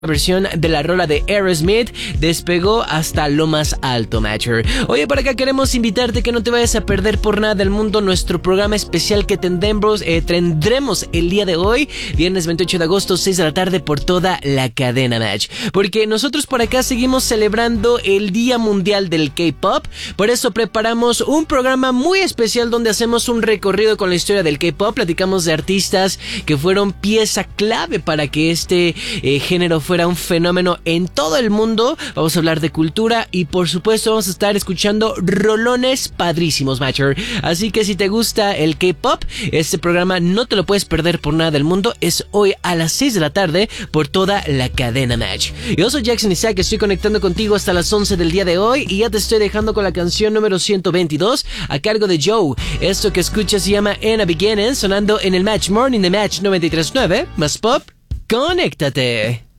versión de la rola de Aerosmith despegó hasta lo más alto, Matcher. Oye, por acá queremos invitarte que no te vayas a perder por nada del mundo nuestro programa especial que tendremos el día de hoy, viernes 28 de agosto, 6 de la tarde, por toda la cadena Match. Porque nosotros por acá seguimos celebrando el Día Mundial del K-Pop, por eso preparamos un programa muy especial donde hacemos un recorrido con la historia del K-Pop, platicamos de artistas que fueron pieza clave para que este género fuera un fenómeno en todo el mundo. Vamos a hablar de cultura y por supuesto vamos a estar escuchando rolones padrísimos, Matcher. Así que si te gusta el K-Pop, este programa no te lo puedes perder por nada del mundo. Es hoy a las 6 de la tarde por toda la cadena Match. Yo soy Jackson Isaac, estoy conectando contigo hasta las 11 del día de hoy y ya te estoy dejando con la canción número 122 a cargo de Joe. Esto que escuchas se llama In a Beginning, sonando en el Match Morning de Match 93.9 más Pop. ¡Conéctate!